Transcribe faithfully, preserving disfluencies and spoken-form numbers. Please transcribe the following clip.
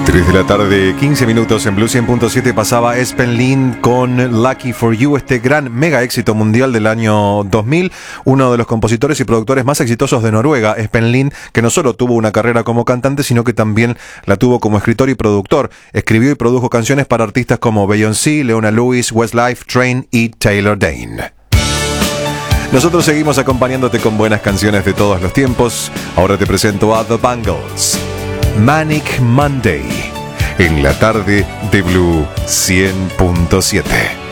tres de la tarde, quince minutos en Blue cien punto siete pasaba Espen Lind con Lucky for You, este gran mega éxito mundial del año dos mil, uno de los compositores y productores más exitosos de Noruega, Espen Lind, que no solo tuvo una carrera como cantante, sino que también la tuvo como escritor y productor. Escribió y produjo canciones para artistas como Beyoncé, Leona Lewis, Westlife, Train y Taylor Dayne. Nosotros seguimos acompañándote con buenas canciones de todos los tiempos. Ahora te presento a The Bangles, Manic Monday, en la tarde de Blue cien punto siete.